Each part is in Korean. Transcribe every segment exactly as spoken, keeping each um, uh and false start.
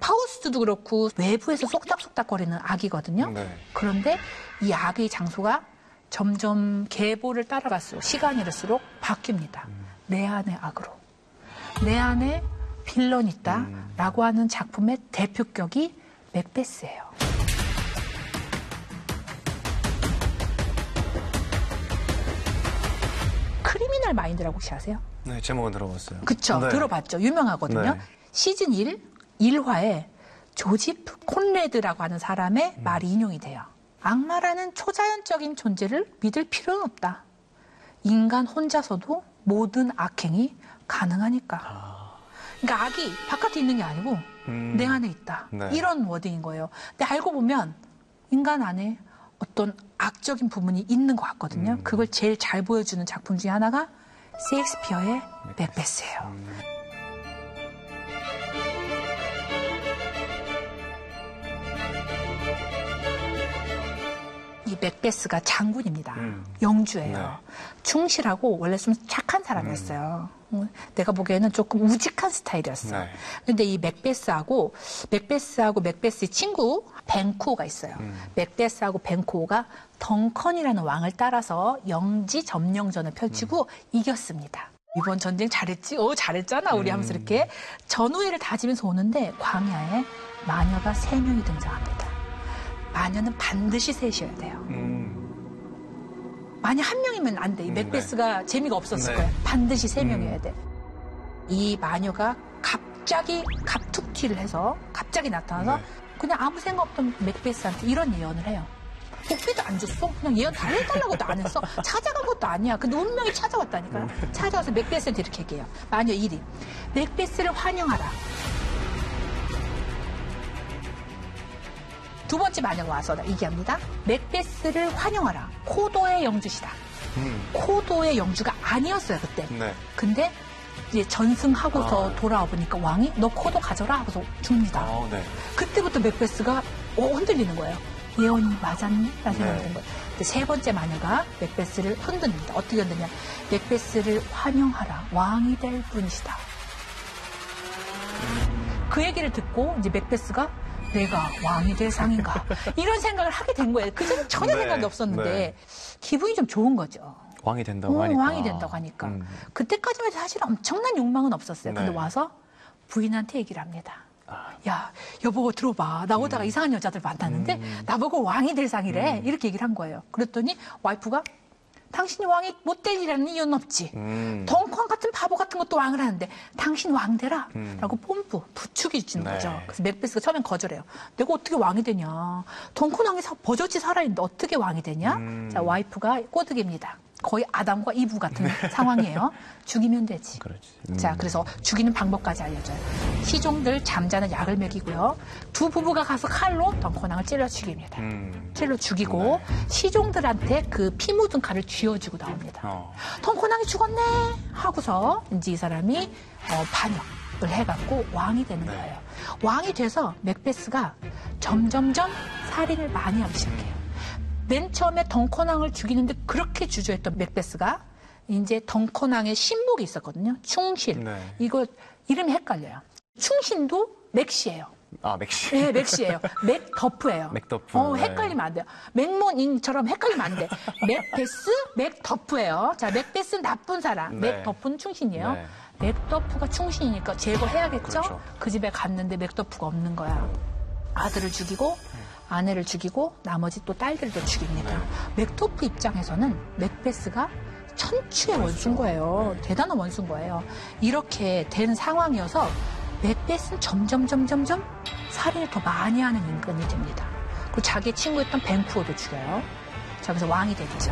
파우스트도 그렇고 외부에서 쏙닥쏙닥거리는 악이거든요. 네. 그런데 이 악의 장소가 점점 계보를 따라갈수록 시간이 흐를수록 바뀝니다. 음. 내 안의 악으로. 내 안에 빌런이 있다라고 음. 하는 작품의 대표격이 맥베스예요. 크리미널 마인드라고 혹시 아세요? 네, 제목은 들어봤어요. 그쵸, 네. 들어봤죠. 유명하거든요. 네. 시즌 일, 일 화에 조지프 콘레드라고 하는 사람의 음. 말이 인용이 돼요. 악마라는 초자연적인 존재를 믿을 필요는 없다. 인간 혼자서도 모든 악행이 가능하니까. 아. 그러니까 악이 바깥에 있는 게 아니고 음. 내 안에 있다. 네. 이런 워딩인 거예요. 근데 알고 보면 인간 안에 어떤 악적인 부분이 있는 것 같거든요. 음. 그걸 제일 잘 보여주는 작품 중에 하나가 셰익스피어의 맥베스예요. 음. 이 맥베스가 장군입니다. 음. 영주예요. 네. 충실하고 원래 좀 착한 사람이었어요. 음. 내가 보기에는 조금 우직한 스타일이었어. 네. 근데 이 맥베스하고 맥베스하고 맥베스의 친구 벤코가 있어요. 음. 맥베스하고 벤코가 덩컨이라는 왕을 따라서 영지 점령전을 펼치고 음. 이겼습니다. 이번 전쟁 잘했지? 어, 잘했잖아. 우리 음. 하면서 이렇게 전우회를 다지면서 오는데 광야에 마녀가 세 명이 등장합니다. 마녀는 반드시 셋이어야 돼요. 음. 만약 한 명이면 안 돼. 이 맥베스가 네. 재미가 없었을 네. 거예요. 반드시 세 명이어야 돼. 이 마녀가 갑자기 갑툭튀를 해서 갑자기 나타나서 네. 그냥 아무 생각 없던 맥베스한테 이런 예언을 해요. 복비도 안 줬어? 그냥 예언 다 해달라고도 안 했어? 찾아간 것도 아니야. 근데 운명이 찾아왔다니까요. 찾아와서 맥베스한테 이렇게 얘기해요. 마녀 일 위. 맥베스를 환영하라. 두 번째 마녀가 와서 얘기합니다. 맥베스를 환영하라. 코도의 영주시다. 음. 코도의 영주가 아니었어요, 그때. 네. 근데 이제 전승하고서 아. 돌아와 보니까 왕이 너 코도 가져라 하고서 줍니다. 아, 네. 그때부터 맥베스가 어, 흔들리는 거예요. 예언이 맞았니? 라는 생각이 든 거예요. 근데 세 번째 마녀가 맥베스를 흔듭니다. 어떻게 흔드냐? 맥베스를 환영하라. 왕이 될 분이시다. 음. 그 얘기를 듣고 이제 맥베스가 내가 왕이 될 상인가 이런 생각을 하게 된 거예요. 그전에 전혀 네, 생각이 없었는데 네. 기분이 좀 좋은 거죠. 왕이 된다고 어, 하니까. 왕이 된다고 하니까. 음. 그때까지만 해도 사실 엄청난 욕망은 없었어요. 네. 근데 와서 부인한테 얘기를 합니다. 아. 야, 여보 들어봐. 나 오다가 음. 이상한 여자들 만났는데 음. 나보고 왕이 될 상이래. 음. 이렇게 얘기를 한 거예요. 그랬더니 와이프가 당신이 왕이 못 되리라는 이유는 없지. 음. 덩컨 같은 바보 같은 것도 왕을 하는데 당신 왕 되라. 음. 라고 뽐뿌, 부추기 주는 네. 거죠. 그래서 맥베스가 처음엔 거절해요. 내가 어떻게 왕이 되냐. 덩컨 왕이 버젓이 살아있는데 어떻게 왕이 되냐. 음. 자, 와이프가 꼬드깁니다. 거의 아담과 이브 같은 네. 상황이에요. 죽이면 되지. 음. 자, 그래서 죽이는 방법까지 알려줘요. 시종들 잠자는 약을 먹이고요. 두 부부가 가서 칼로 덩컨왕을 찔러 죽입니다. 음. 찔러 죽이고 네. 시종들한테 그 피 묻은 칼을 쥐어주고 나옵니다. 어. 덩컨왕이 죽었네 하고서 이제 이 사람이 어, 반역을 해갖고 왕이 되는 네. 거예요. 왕이 돼서 맥베스가 점점점 살인을 많이 하기 시작해요. 맨 처음에 덩컨왕을 죽이는데 그렇게 주저했던 맥베스가 이제 덩컨왕의 신복이 있었거든요. 충신. 네. 이거 이름이 헷갈려요. 충신도 맥시예요. 아, 맥시. 네, 맥시예요. 맥더프예요. 맥더프. 어, 헷갈리면 안 돼요. 맥모닝처럼 헷갈리면 안 돼. 맥베스, 맥더프예요. 자, 맥베스는 나쁜 사람. 네. 맥더프는 충신이에요. 네. 맥더프가 충신이니까 제거해야겠죠? 그렇죠. 그 집에 갔는데 맥더프가 없는 거야. 아들을 죽이고 아내를 죽이고 나머지 또 딸들도 죽입니다. 네. 맥더프 입장에서는 맥베스가 천추의 원수인 거예요. 네. 대단한 원수인 거예요. 이렇게 된 상황이어서 맥베스는 점점 점점점 살인을 더 많이 하는 인간이 됩니다. 그리고 자기 친구였던 벤쿠어도 죽여요. 자, 그래서 왕이 됐죠.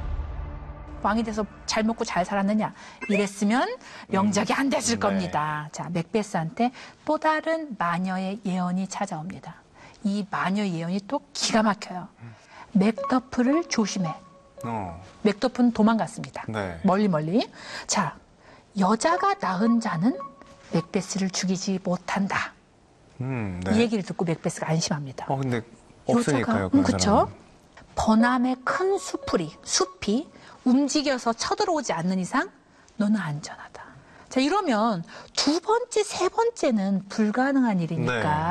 왕이 돼서 잘 먹고 잘 살았느냐? 이랬으면 명작이 안 됐을 음, 겁니다. 네. 자, 맥베스한테 또 다른 마녀의 예언이 찾아옵니다. 이 마녀 예언이 또 기가 막혀요. 맥더프를 조심해. 어. 맥더프는 도망갔습니다. 네. 멀리 멀리. 자, 여자가 낳은 자는 맥베스를 죽이지 못한다. 음, 네. 이 얘기를 듣고 맥베스가 안심합니다. 어, 근데 없으니까요. 음, 그렇죠. 버남의 큰 숲이, 숲이 움직여서 쳐들어오지 않는 이상 너는 안전하다. 자, 이러면 두 번째, 세 번째는 불가능한 일이니까. 네.